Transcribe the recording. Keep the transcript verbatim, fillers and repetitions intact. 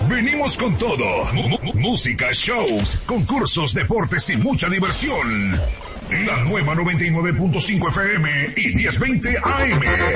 Venimos con todo. M- m- música, shows, concursos, deportes y mucha diversión. La nueva noventa y nueve punto cinco F M y diez veinte A M.